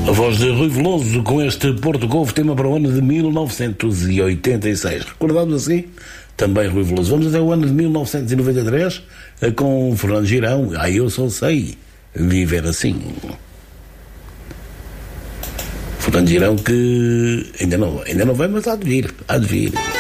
A voz de Rui Veloso com este Porto Golf, tema para o ano de 1986. Recordamos assim também Rui Veloso. Vamos até o ano de 1993 com Fernando Girão. Eu só sei viver assim. Fernando Girão que ainda não vem, mas há de vir.